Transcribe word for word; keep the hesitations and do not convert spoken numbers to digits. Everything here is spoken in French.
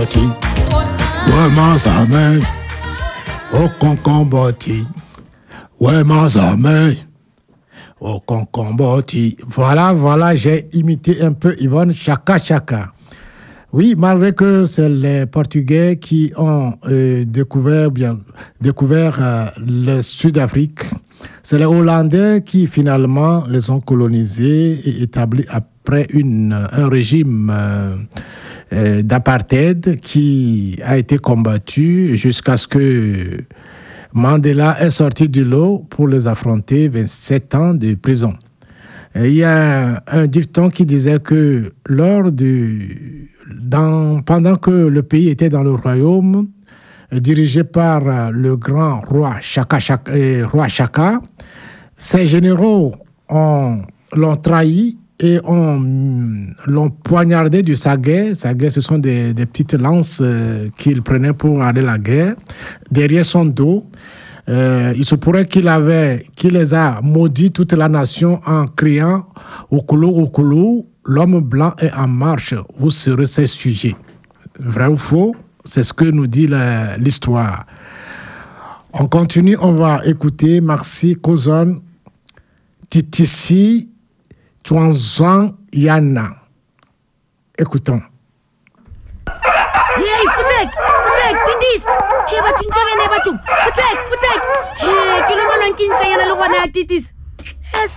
concomboti. Ouais, ma zame. Oh, concomboti. Ouais, ma zame. Oh, concomboti. Voilà, voilà, j'ai imité un peu Yvonne Chaka Chaka. Oui, malgré que c'est les Portugais qui ont euh, découvert, bien, découvert euh, le Sud-Afrique, c'est les Hollandais qui finalement les ont colonisés et établis après une, un régime euh, euh, d'apartheid qui a été combattu jusqu'à ce que Mandela est sorti du lot pour les affronter vingt-sept ans de prison. Et il y a un, un dicton qui disait que lors du, dans, pendant que le pays était dans le royaume, dirigé par le grand roi Chaka, Chaka, euh, roi Chaka, ses généraux ont, l'ont trahi et ont, l'ont poignardé du saguet. Saguet, ce sont des, des petites lances euh, qu'il prenait pour aller à la guerre, derrière son dos. Euh, il se pourrait qu'il avait, qu'il les a maudits toute la nation en criant « Okolo, Okolo, l'homme blanc est en marche, vous serez ses sujets ». Vrai ou faux? C'est ce que nous dit la, l'histoire. On continue, on va écouter Maxi Kozon, Titisi, Chouanzan Yana. Écoutons. Hey, Fusek, Fusek, Titis. Hey, batun chala ne batu. Fusek, Fusek. Hey, kilo malon kincha yana lo wana Titis.